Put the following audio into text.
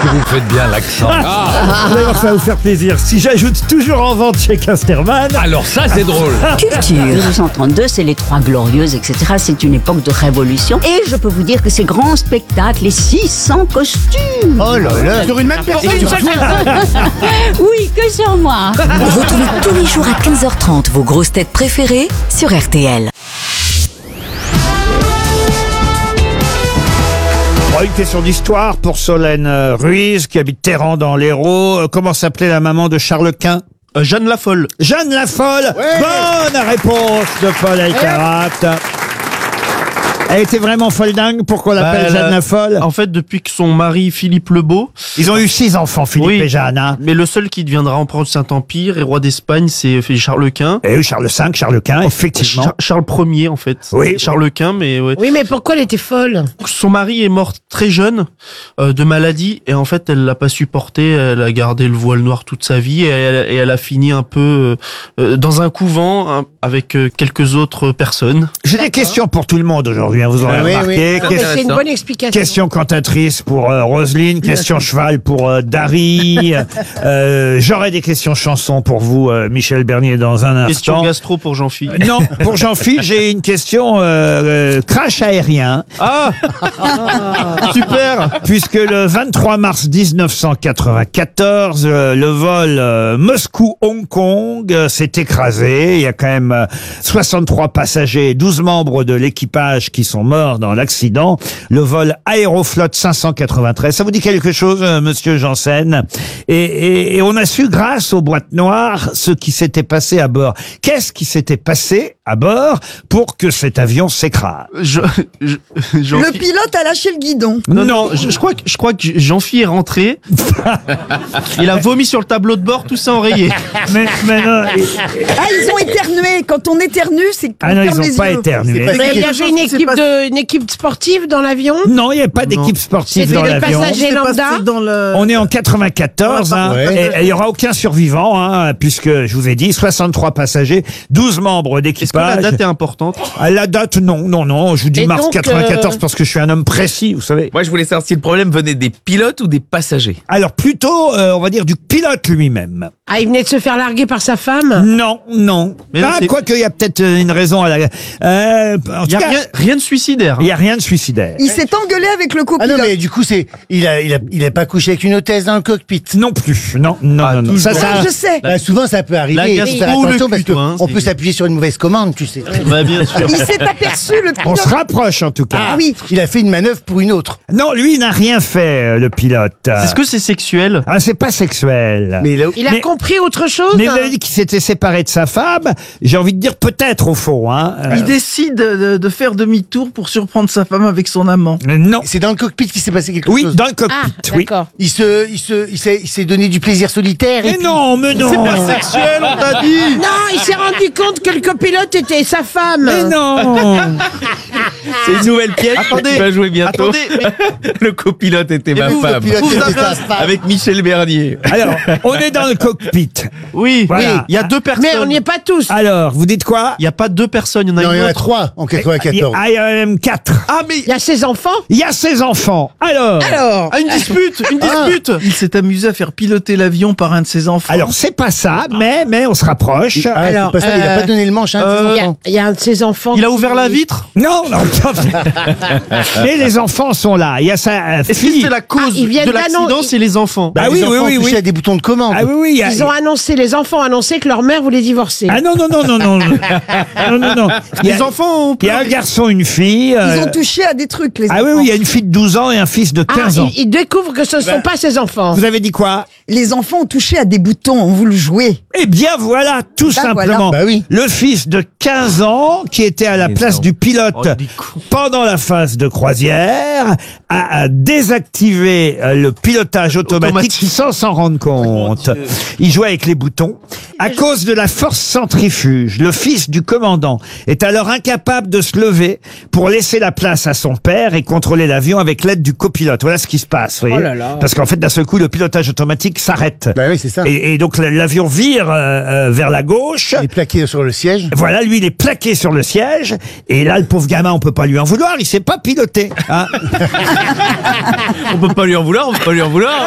vous faites bien l'accent. D'ailleurs, ça va vous faire plaisir. Si j'ajoute toujours en vente chez Casterman. Alors ça, c'est drôle. Culture. 1932, c'est les Trois Glorieuses, etc. C'est une époque de révolution. Et je peux vous dire que ces grands spectacles, les 600 costumes. Oh là là. Sur une même personne. Oui, que sur moi. Retrouvez tous les jours à 15h30 vos grosses têtes préférées sur RTL. Une question d'histoire pour Solène Ruiz, qui habite Téhéran dans l'Hérault. Comment s'appelait la maman de Charles Quint? Jeanne la Folle. Jeanne la Folle. Bonne réponse de Paul Elkarat. Elle était vraiment folle dingue. Pourquoi on l'appelle Jeanne la Folle? En fait, depuis que son mari Philippe le Beau... Ils ont eu 6 enfants, Philippe et Jeanne. Hein. Mais le seul qui deviendra empereur du Saint-Empire et roi d'Espagne, c'est Charles Quint. Et oui, Charles V, Charles Quint, effectivement. Charles Ier, en fait. Oui. Charles Quint, mais ouais. Oui, mais pourquoi elle était folle? Son mari est mort très jeune de maladie et en fait, elle l'a pas supporté. Elle a gardé le voile noir toute sa vie et elle a fini un peu dans un couvent avec quelques autres personnes. J'ai des questions pour tout le monde aujourd'hui, hein, vous aurez remarqué. C'est une bonne explication. Question cantatrice pour Roselyne, question cheval pour Dari. J'aurai des questions chansons pour vous, Michel Bernier, dans un instant. Question gastro pour Jean-Philippe. Non, pour Jean-Philippe, j'ai une question crash aérien. Ah super. Puisque le 23 mars 1994, le vol Moscou-Hong Kong s'est écrasé. Il y a quand même 63 passagers et 12 membres de l'équipage qui sont morts dans l'accident. Le vol Aéroflot 593. Ça vous dit quelque chose, monsieur Janssen? Et on a su, grâce aux boîtes noires, ce qui s'était passé à bord. Qu'est-ce qui s'était passé à bord pour que cet avion s'écrase? Le pilote a lâché le guidon. Non, je crois que Jean-Philippe est rentré. Il a vomi sur le tableau de bord, tout ça enrayé. Mais non, Ah, ils ont éternué. Quand on éternue, c'est qu'on ah non, ferme ils les n'ont pas yeux. éternué. Mais il y avait une équipe sportive dans l'avion? Non, il n'y a pas d'équipe sportive C'était dans des l'avion. passagers lambda? On est en 94, hein, et il n'y aura aucun survivant, hein, puisque je vous ai dit 63 passagers, 12 membres Est-ce que d'équipage. la date est importante? À la date, non, je vous dis Et mars donc, 94 parce que je suis un homme précis, vous savez. Moi, je voulais savoir si le problème venait des pilotes ou des passagers. Alors plutôt, on va dire du pilote lui-même. Ah, il venait de se faire larguer par sa femme? Non. Mais non, c'est- Quoique, il y a peut-être une raison à la... en Il tout y a cas, rien de suicidaire. il n'y a rien de suicidaire. Il s'est engueulé avec le Ah copilote. non, mais du coup, il a pas couché avec une hôtesse dans le cockpit. Non plus, non. Ça, Ah, je sais. Bah, souvent, ça peut arriver. La Il faut gastro faire ou le attention cul, parce toi, hein, qu'on c'est- peut s'appuyer sur une mauvaise commande, tu sais. Bah, bien sûr. Il s'est aperçu, le on pilote. se rapproche en tout cas. Ah oui. Il a fait une manœuvre pour une autre. Non, lui, il n'a rien fait, le pilote. Est-ce que c'est sexuel? Ah, c'est pas sexuel. Mais Il a Mais- compris autre chose? Mais vous avez dit qu'il s'était séparé de sa femme. J'ai envie de dire peut-être au fond. Hein. Il décide de faire demi-tour pour surprendre sa femme avec son amant. Non. c'est dans le cockpit qu'il s'est passé quelque Oui, chose. dans le cockpit. Ah, oui. d'accord. Il s'est donné du plaisir solitaire. Mais non. Sexuel, on t'a dit. Non, il s'est rendu compte que le copilote était sa femme. Mais non. C'est une nouvelle pièce. Attendez. Tu vas jouer bientôt. Attendez, Le copilote était ma vous, le femme. pilote était sa femme. Avec Michel Bernier. Alors, on est dans le cockpit. oui, Voilà. il y a deux personnes. Mais on n'y est pas tous. Alors, vous dites quoi? Il n'y a pas deux personnes, il y en a Non, il y une en a autre. 3 en 94. Il y en a même 4. Ah, mais Il y a ses enfants. Il y a ses enfants. Alors, une dispute. Il s'est amusé à faire piloter l'avion par un de ses enfants. c'est pas ça, mais on se rapproche. Ah, Alors, c'est pas ça, il a pas donné le manche à un de ses enfants. Il y a un de ses enfants. Il a ouvert la vitre. Non. Mais les enfants sont là. Il y a sa Est-ce que fille. c'est la cause ils viennent de l'accident? d'annoncer- C'est les enfants. Bah, Ah les oui, enfants oui, touchaient oui. à des boutons de commande. Ah oui. Ils ont annoncé, les enfants ont annoncé que leur mère voulait divorcer. Ah non. Non. Les enfants ont Il y a un garçon, une fille. Ils ont touché à des trucs, les Ah enfants. oui, il y a une fille de 12 ans et un fils de 15 ans. Il découvre que ce ne sont pas ses enfants. Vous avez dit quoi? Les enfants ont touché à des boutons, on voulu jouer. Eh bien voilà, tout Bah, simplement. voilà. Bah oui. Le fils de 15 ans, qui était à la place du pilote pendant la phase de croisière, a désactivé le pilotage automatique sans s'en rendre compte. Il jouait avec les boutons. À cause de la force centrifuge, le fils du commandant est alors incapable de se lever pour laisser la place à son père et contrôler l'avion avec l'aide du copilote. Voilà ce qui se passe, vous voyez. Oh là là. Parce qu'en fait, d'un seul coup, le pilotage automatique s'arrête. Bah oui, c'est ça. Et donc l'avion vire vers la gauche. Il est plaqué sur le siège. Voilà, lui, il est plaqué sur le siège. Et là, le pauvre gamin, on peut pas lui en vouloir. Il sait pas piloter. Hein. On peut pas lui en vouloir,